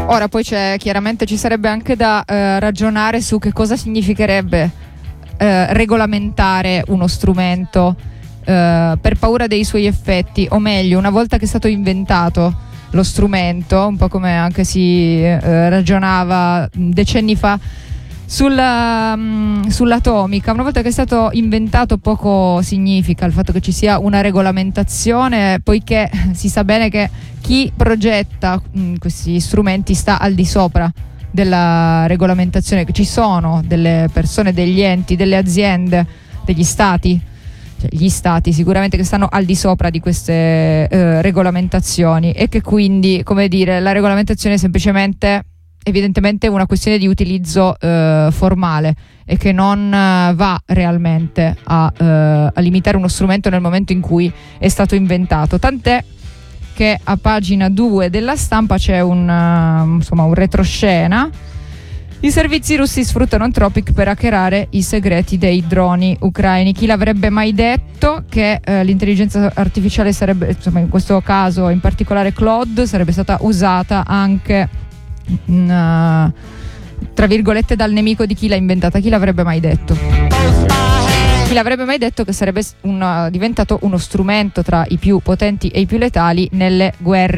Ora poi ci sarebbe anche da ragionare su che cosa significherebbe regolamentare uno strumento per paura dei suoi effetti, o meglio, una volta che è stato inventato lo strumento, un po' come anche si ragionava decenni fa sull'atomica, una volta che è stato inventato poco significa il fatto che ci sia una regolamentazione, poiché si sa bene che chi progetta questi strumenti sta al di sopra della regolamentazione, che ci sono delle persone, degli enti, delle aziende, degli stati, cioè gli stati sicuramente, che stanno al di sopra di queste regolamentazioni, e che quindi, come dire, la regolamentazione è semplicemente, evidentemente, una questione di utilizzo formale, e che non va realmente a limitare uno strumento nel momento in cui è stato inventato. Tant'è che a pagina 2 della Stampa c'è un retroscena. I servizi russi sfruttano Anthropic per hackerare i segreti dei droni ucraini. Chi l'avrebbe mai detto che l'intelligenza artificiale sarebbe, insomma, in questo caso in particolare Claude, sarebbe stata usata anche tra virgolette dal nemico di chi l'ha inventata? Chi l'avrebbe mai detto? Chi l'avrebbe mai detto che sarebbe diventato uno strumento tra i più potenti e i più letali nelle guerre